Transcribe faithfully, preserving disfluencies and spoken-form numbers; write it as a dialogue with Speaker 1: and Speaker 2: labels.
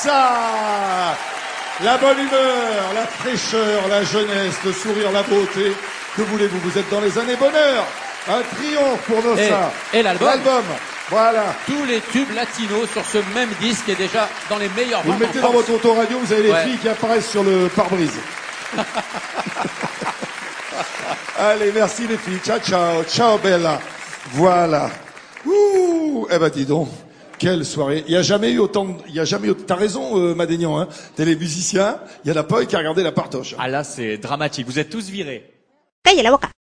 Speaker 1: ça. La bonne humeur, la fraîcheur, la jeunesse, le sourire, la beauté. Que voulez-vous? Vous êtes dans les années bonheur. Un triomphe pour Nossa.
Speaker 2: Et, et l'album.
Speaker 1: L'album. Voilà.
Speaker 2: Tous les tubes latinos sur ce même disque est déjà dans les meilleurs
Speaker 1: Vous
Speaker 2: ventes
Speaker 1: le mettez
Speaker 2: en
Speaker 1: dans
Speaker 2: France.
Speaker 1: votre autoradio, vous avez les
Speaker 2: Ouais.
Speaker 1: filles qui apparaissent sur le pare-brise. Allez, merci les filles. Ciao, ciao. Ciao, Bella. Voilà. Ouh. Eh ben, dis donc. Quelle soirée. Il y a jamais eu autant de... Il y a jamais eu... T'as raison, euh, Madénian, hein. T'es les musiciens. Il y en a pas eu qui a regardé la partoche.
Speaker 3: Ah là, c'est dramatique. Vous êtes tous virés.
Speaker 4: Calle la boca.